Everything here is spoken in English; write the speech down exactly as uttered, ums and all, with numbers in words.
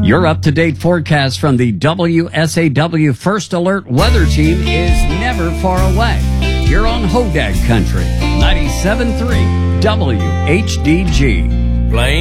Your up-to-date forecast from the W S A W First Alert Weather Team is never far away. You're on Hodag Country, ninety-seven point three W H D G. Plain